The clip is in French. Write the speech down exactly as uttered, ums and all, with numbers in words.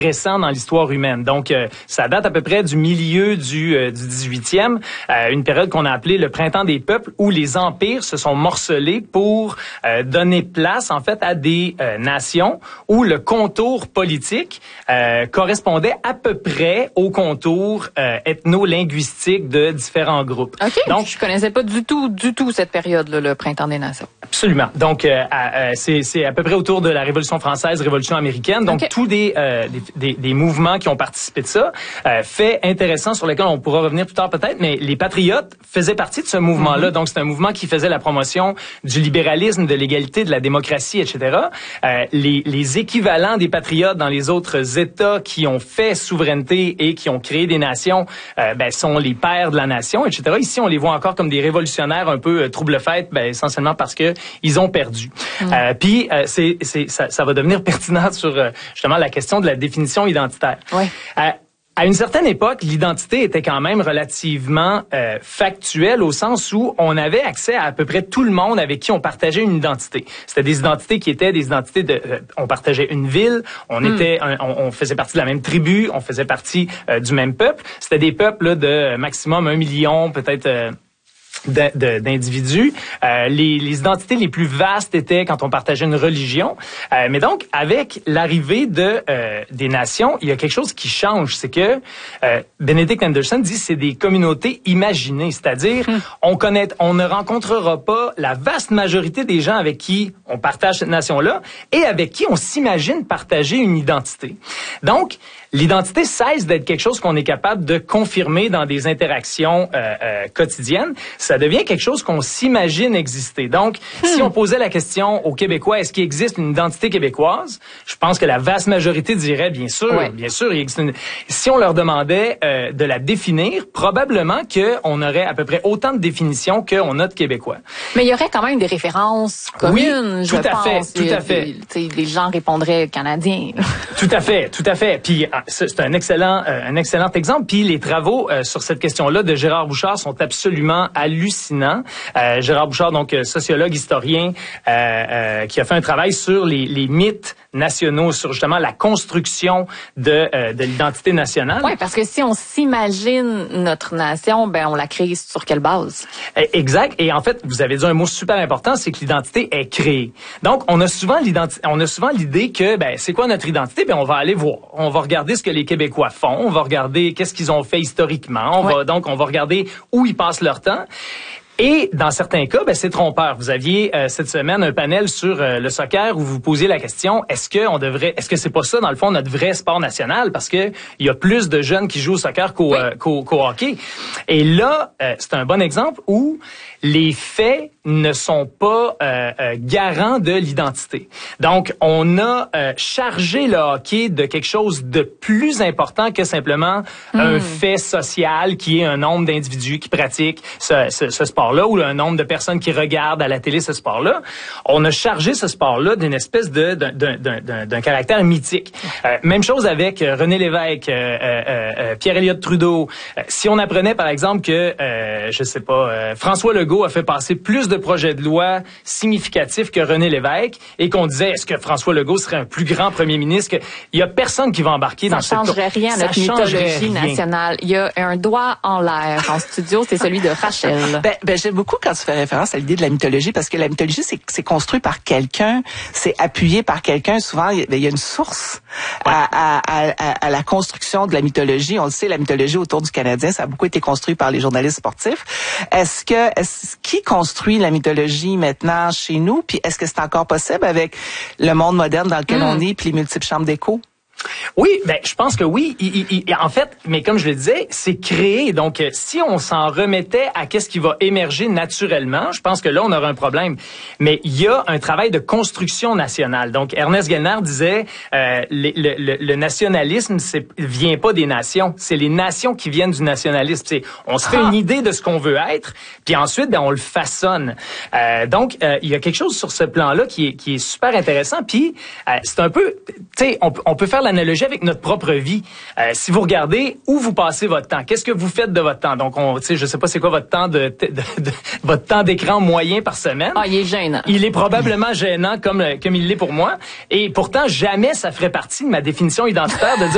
récent dans l'histoire humaine. Donc, euh, ça date à peu près du milieu du, euh, du dix-huitième, euh, une période qu'on a appelée le printemps des peuples, où les empires se sont morcelés pour euh, donner place, en fait, à des euh, nations où le contour politique euh, correspondait à peu près au contour euh, ethno-linguistique de différents groupes. OK, donc je connaissais pas du tout, du tout cette période-là, le printemps des nations. Absolument. Donc, euh, à, euh, c'est, c'est à peu près autour de la Révolution française, Révolution américaine. Donc, okay. tous des, euh, des, des, des mouvements qui ont participé de ça. Euh, fait intéressant sur lequel on pourra revenir plus tard peut-être, mais les patriotes faisaient partie de ce mouvement-là. Mm-hmm. Donc, c'est un mouvement qui faisait la promotion du libéralisme, de l'égalité, de la démocratie, et cetera. Euh, les, les équivalents des patriotes dans les autres États qui ont fait souveraineté et qui ont créé des nations, euh, ben, sont les pères de la nation, et cetera. Ici, on les voit encore comme des révolutionnaires un peu euh, trouble-fête, ben, essentiellement parce que ils ont perdu. Mm. Euh, puis, euh, c'est, c'est, ça, ça va devenir pertinent sur euh, justement la question de la définition identitaire. Oui. Euh, À une certaine époque, l'identité était quand même relativement euh, factuelle au sens où on avait accès à à peu près tout le monde avec qui on partageait une identité. C'était des identités qui étaient des identités de... Euh, on partageait une ville, on mm. était, un, on, on faisait partie de la même tribu, on faisait partie euh, du même peuple. C'était des peuples là, de maximum un million, peut-être... Euh, De, de, d'individus. Euh, les, les identités les plus vastes étaient quand on partageait une religion. Euh, mais donc, avec l'arrivée de euh, des nations, il y a quelque chose qui change. C'est que euh, Benedict Anderson dit que c'est des communautés imaginées. C'est-à-dire, hum. on connaît, on ne rencontrera pas la vaste majorité des gens avec qui on partage cette nation-là et avec qui on s'imagine partager une identité. Donc, l'identité cesse d'être quelque chose qu'on est capable de confirmer dans des interactions euh, euh, quotidiennes. Ça devient quelque chose qu'on s'imagine exister. Donc, hmm. si on posait la question aux Québécois, est-ce qu'il existe une identité québécoise? Je pense que la vaste majorité dirait, bien sûr, ouais. bien sûr, il existe une... Si on leur demandait euh, de la définir, probablement qu'on aurait à peu près autant de définitions qu'on a de Québécois. Mais il y aurait quand même des références communes, oui, je tout à pense. fait, tout à fait. Des, des gens répondraient canadiens. Tout à fait, tout à fait. Puis c'est un excellent, euh, un excellent exemple. Puis les travaux euh, sur cette question-là de Gérard Bouchard sont absolument hallucinants. Euh, Gérard Bouchard, donc sociologue, historien, euh, euh, qui a fait un travail sur les, les mythes nationaux, sur justement la construction de, euh, de l'identité nationale. Oui, parce que si on s'imagine notre nation, ben on la crée sur quelle base? Exact. Et en fait, vous avez dit un mot super important, c'est que l'identité est créée. Donc, on a souvent l'identité, on a souvent l'idée que, ben, c'est quoi notre identité? Ben, on va aller voir. On va regarder ce que les Québécois font. On va regarder qu'est-ce qu'ils ont fait historiquement. On ouais. va, donc, on va regarder où ils passent leur temps. Et dans certains cas, ben, c'est trompeur. Vous aviez euh, cette semaine un panel sur euh, le soccer où vous posiez la question, est-ce que on devrait, est-ce que c'est pas ça dans le fond notre vrai sport national, parce que il y a plus de jeunes qui jouent au soccer qu'au, oui. euh, qu'au, qu'au hockey. Et là, euh, c'est un bon exemple où les faits ne sont pas euh, euh, garants de l'identité. Donc, on a euh, chargé le hockey de quelque chose de plus important que simplement mmh. un fait social qui est un nombre d'individus qui pratiquent ce, ce, ce sport-là ou un nombre de personnes qui regardent à la télé ce sport-là. On a chargé ce sport-là d'une espèce de d'un, d'un, d'un, d'un caractère mythique. Euh, même chose avec René Lévesque, euh, euh, euh, Pierre-Éliott Trudeau. Euh, si on apprenait, par exemple, que, euh, je sais pas, euh, François Legault a fait passer plus de projets de loi significatifs que René Lévesque et qu'on disait, est-ce que François Legault serait un plus grand premier ministre? Que... Il y a personne qui va embarquer ça dans cette... Ça changerait rien à notre mythologie nationale. Il y a un doigt en l'air en studio, c'est celui de Rachel. Ben, ben, j'aime beaucoup quand tu fais référence à l'idée de la mythologie, parce que la mythologie, c'est, c'est construit par quelqu'un, c'est appuyé par quelqu'un. Souvent, il y a une source ouais. à, à, à, à la construction de la mythologie. On le sait, la mythologie autour du Canadien, ça a beaucoup été construit par les journalistes sportifs. Est-ce que, est-ce, qui construit la mythologie maintenant chez nous? Puis est-ce que c'est encore possible avec le monde moderne dans lequel mmh. on est, puis les multiples chambres d'écho? Oui, ben je pense que oui. Il, il, il, en fait, mais comme je le disais, c'est créé. Donc, si on s'en remettait à qu'est-ce qui va émerger naturellement, je pense que là, on aurait un problème. Mais il y a un travail de construction nationale. Donc, Ernest Gellner disait, euh, le, le, le nationalisme, c'est vient pas des nations, c'est les nations qui viennent du nationalisme. C'est, on se fait ah. une idée de ce qu'on veut être, puis ensuite, ben on le façonne. Euh, donc, euh, il y a quelque chose sur ce plan-là qui est, qui est super intéressant. Puis, euh, c'est un peu, tu sais, on, on peut faire la analogie avec notre propre vie. Euh, si vous regardez où vous passez votre temps, qu'est-ce que vous faites de votre temps? Donc, on, tu sais, je sais pas c'est quoi votre temps de, de, de, de votre temps d'écran moyen par semaine. Ah, il est gênant. Il est probablement gênant comme comme il l'est pour moi. Et pourtant, jamais ça ferait partie de ma définition identitaire de dire